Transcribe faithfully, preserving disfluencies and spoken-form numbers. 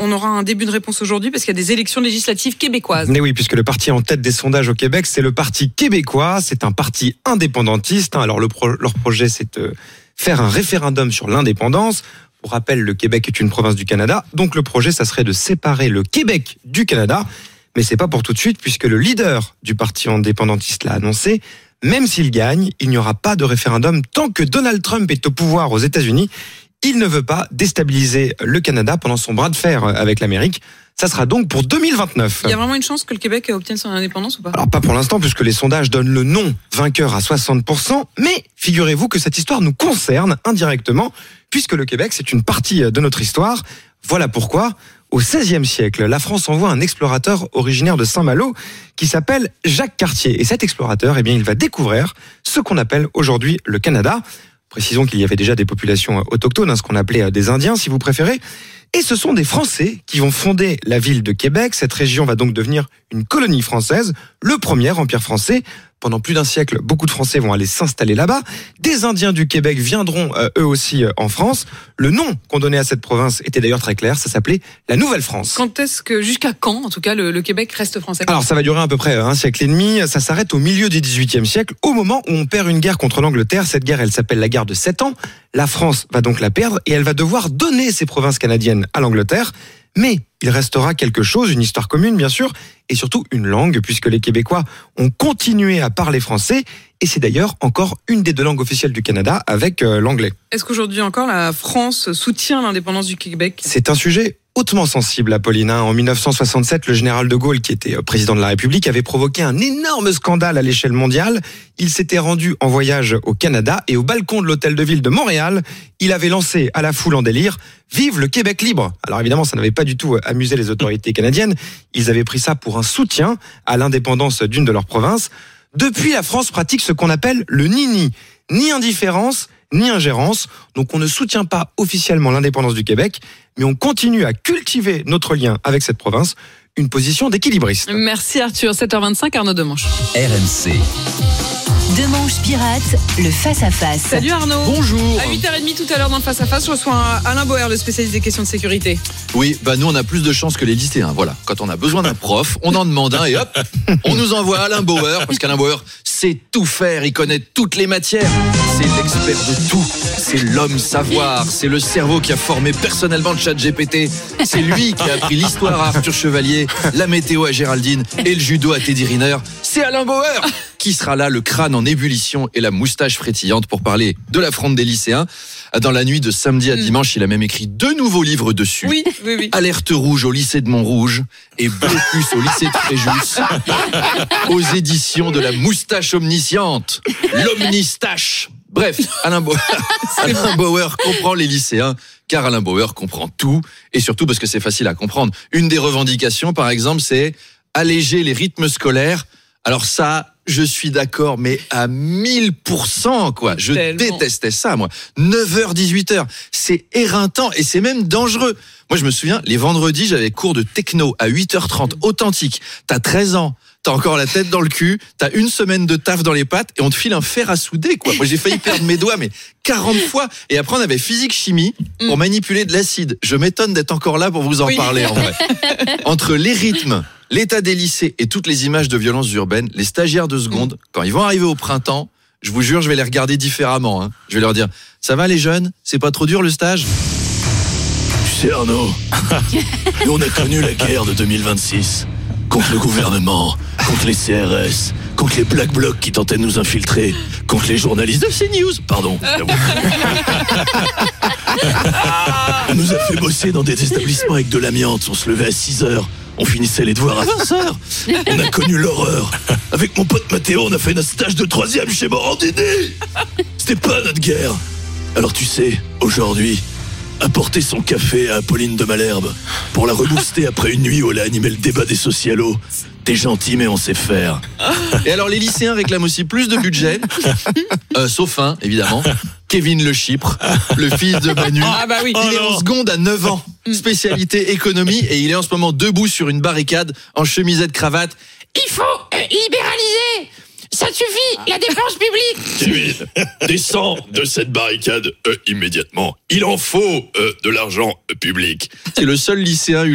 on aura un début de réponse aujourd'hui parce qu'il y a des élections législatives québécoises. Mais oui, puisque le parti en tête des sondages au Québec, c'est le Parti québécois. C'est un parti indépendantiste. Alors le pro- leur projet, c'est de faire un référendum sur l'indépendance. Pour rappel, le Québec est une province du Canada. Donc le projet, ça serait de séparer le Québec du Canada. Mais c'est pas pour tout de suite, puisque le leader du parti indépendantiste l'a annoncé. Même s'il gagne, il n'y aura pas de référendum tant que Donald Trump est au pouvoir aux États-Unis. Il ne veut pas déstabiliser le Canada pendant son bras de fer avec l'Amérique. Ça sera donc pour deux mille vingt-neuf. Il y a vraiment une chance que le Québec obtienne son indépendance ou pas ? Alors pas pour l'instant, puisque les sondages donnent le non vainqueur à soixante pour cent. Mais figurez-vous que cette histoire nous concerne indirectement, puisque le Québec, c'est une partie de notre histoire. Voilà pourquoi, au seizième siècle, la France envoie un explorateur originaire de Saint-Malo qui s'appelle Jacques Cartier. Et cet explorateur, eh bien, il va découvrir ce qu'on appelle aujourd'hui le Canada. Précisons qu'il y avait déjà des populations autochtones, hein, ce qu'on appelait des Indiens, si vous préférez. Et ce sont des Français qui vont fonder la ville de Québec. Cette région va donc devenir une colonie française, le premier empire français. Pendant plus d'un siècle, beaucoup de Français vont aller s'installer là-bas. Des Indiens du Québec viendront euh, eux aussi euh, en France. Le nom qu'on donnait à cette province était d'ailleurs très clair, ça s'appelait la Nouvelle-France. Quand est-ce que, jusqu'à quand, en tout cas, le, le Québec reste français ? Alors ça va durer à peu près un siècle et demi. Ça s'arrête au milieu du dix-huitième siècle, au moment où on perd une guerre contre l'Angleterre. Cette guerre, elle s'appelle la guerre de sept ans. La France va donc la perdre et elle va devoir donner ses provinces canadiennes à l'Angleterre. Mais il restera quelque chose, une histoire commune bien sûr, et surtout une langue, puisque les Québécois ont continué à parler français, et c'est d'ailleurs encore une des deux langues officielles du Canada avec euh, l'anglais. Est-ce qu'aujourd'hui encore la France soutient l'indépendance du Québec ? C'est un sujet hautement sensible, Apolline. En dix-neuf cent soixante-sept, le général de Gaulle, qui était président de la République, avait provoqué un énorme scandale à l'échelle mondiale. Il s'était rendu en voyage au Canada et au balcon de l'hôtel de ville de Montréal, il avait lancé à la foule en délire « Vive le Québec libre !» Alors évidemment, ça n'avait pas du tout amusé les autorités canadiennes. Ils avaient pris ça pour un soutien à l'indépendance d'une de leurs provinces. Depuis, la France pratique ce qu'on appelle le ni-ni. Ni indifférence, ni ingérence. Donc on ne soutient pas officiellement l'indépendance du Québec, mais on continue à cultiver notre lien avec cette province, une position d'équilibriste. Merci Arthur, sept heures vingt-cinq, Arnaud Demanche. R M C. Demanche Pirate, le face-à-face. Salut Arnaud. Bonjour. À huit heures trente tout à l'heure dans le face-à-face, je reçois Alain Bauer, le spécialiste des questions de sécurité. Oui, bah nous on a plus de chance que les lycéens, voilà. Quand on a besoin d'un prof, on en demande un et hop, on nous envoie Alain Bauer, parce qu'Alain Bauer sait tout faire, il connaît toutes les matières. C'est l'expert de tout, c'est l'homme savoir, c'est le cerveau qui a formé personnellement le chat G P T. C'est lui qui a appris l'histoire à Arthur Chevalier, la météo à Géraldine et le judo à Teddy Riner. C'est Alain Bauer qui sera là, le crâne en ébullition et la moustache frétillante pour parler de la fronde des lycéens. Dans la nuit de samedi à dimanche, il a même écrit deux nouveaux livres dessus. Oui, oui, oui. Alerte rouge au lycée de Montrouge et Blocus au lycée de Fréjus. Aux éditions de la moustache omnisciente, l'omnistache. Bref, Alain Bauer, Alain Bauer comprend les lycéens, car Alain Bauer comprend tout, et surtout parce que c'est facile à comprendre. Une des revendications, par exemple, c'est alléger les rythmes scolaires. Alors ça, je suis d'accord, mais à mille pour cent, quoi. Je Tellement. détestais ça, moi. neuf heures, dix-huit heures. C'est éreintant et c'est même dangereux. Moi, je me souviens, les vendredis, j'avais cours de techno à huit heures trente, authentique. T'as treize ans. T'as encore la tête dans le cul, t'as une semaine de taf dans les pattes et on te file un fer à souder, quoi. Moi, j'ai failli perdre mes doigts, mais quarante fois. Et après, on avait physique-chimie pour manipuler de l'acide. Je m'étonne d'être encore là pour vous en Oui. parler, en vrai. Entre les rythmes, l'état des lycées et toutes les images de violences urbaines, les stagiaires de seconde, quand ils vont arriver au printemps, je vous jure, je vais les regarder différemment, hein. Je vais leur dire, ça va les jeunes? C'est pas trop dur le stage? Tu sais Arnaud, nous on a connu la guerre de deux mille vingt-six. Contre le gouvernement, contre les C R S, contre les Black Blocs qui tentaient de nous infiltrer, contre les journalistes de CNews, pardon. On nous a fait bosser dans des établissements avec de l'amiante, on se levait à six heures, on finissait les devoirs à vingt heures. On a connu l'horreur. Avec mon pote Mathéo, on a fait notre stage de troisième chez Morandini. C'était pas notre guerre. Alors tu sais, aujourd'hui, apporter son café à Apolline de Malherbe pour la rebooster après une nuit où elle a animé le débat des socialos. T'es gentil, mais on sait faire. Et alors, les lycéens réclament aussi plus de budget, euh, sauf un, évidemment, Kevin Le Chypre, le fils de Manu. Ah bah oui. Il est en seconde à neuf ans, spécialité économie, et il est en ce moment debout sur une barricade, en chemisette cravate. Il faut euh, libéraliser. Ça suffit, la défense publique. Kevin, descends de cette barricade euh, immédiatement. Il en faut euh, de l'argent euh, public. C'est le seul lycéen